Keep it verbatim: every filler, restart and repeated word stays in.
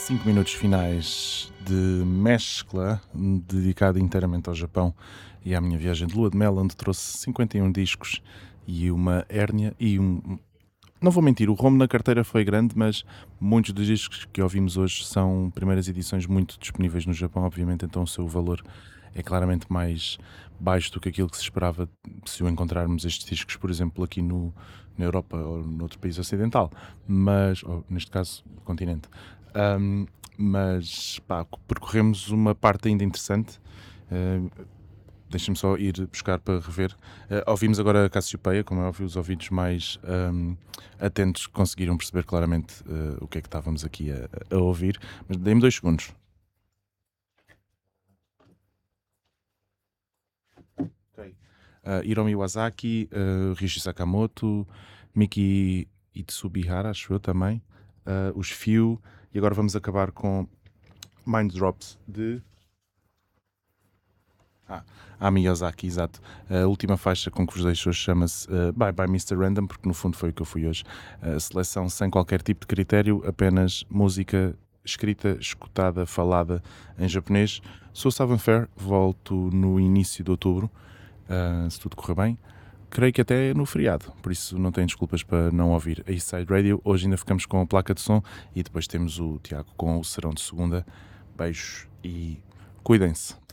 Cinco minutos finais de mescla dedicado inteiramente ao Japão e à minha viagem de lua de mel, onde trouxe cinquenta e um discos e uma hérnia e um... Não vou mentir, o ROM na carteira foi grande, mas muitos dos discos que ouvimos hoje são primeiras edições muito disponíveis no Japão, obviamente, então o seu valor é claramente mais baixo do que aquilo que se esperava se o encontrarmos estes discos, por exemplo, aqui no, na Europa ou noutro país ocidental, mas, ou neste caso, continente. Um, mas, pá, percorremos uma parte ainda interessante. Uh, Deixa-me só ir buscar para rever. Uh, ouvimos agora a Cassiopeia, como é óbvio, os ouvidos mais um, atentos conseguiram perceber claramente uh, o que é que estávamos aqui a, a ouvir. Mas dei-me dois segundos. Okay. Uh, Hiromi Iwasaki, uh, Rishi Sakamoto, Miki Itsubihara, acho eu também, uh, os Few, e agora vamos acabar com Mind Drops de Ah, a Miyazaki, exato. A última faixa com que vos deixo hoje chama-se uh, Bye Bye mister Random, porque no fundo foi o que eu fui hoje. A seleção sem qualquer tipo de critério, apenas música escrita, escutada, falada em japonês. Sou Savan Fair, volto no início de outubro, uh, se tudo correr bem. Creio que até no feriado, por isso não tenho desculpas para não ouvir a Eastside Radio. Hoje ainda ficamos com a placa de som e depois temos o Tiago com o Serão de Segunda. Beijos e cuidem-se.